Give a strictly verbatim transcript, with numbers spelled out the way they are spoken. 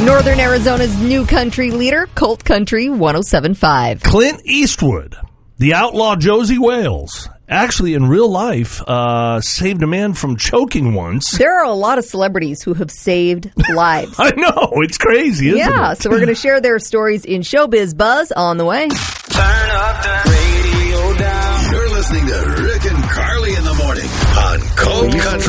Northern Arizona's new country leader, Colt Country one oh seven point five. Clint Eastwood, the outlaw Josie Wales, actually in real life uh, saved a man from choking once. There are a lot of celebrities who have saved lives. I know, it's crazy, isn't yeah, it? so we're going to share their stories in Showbiz Buzz on the way. Turn up the radio down. You're listening to Rick and Carly in the morning on Cold Country.